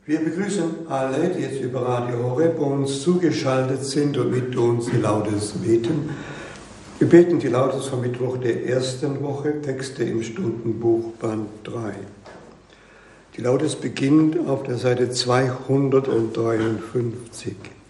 Wir begrüßen alle, die jetzt über Radio Horeb uns zugeschaltet sind und mit uns die Laudes beten. Wir beten die Laudes vom Mittwoch der ersten Woche, Texte im Stundenbuch Band 3. Die Laudes beginnt auf der Seite 253.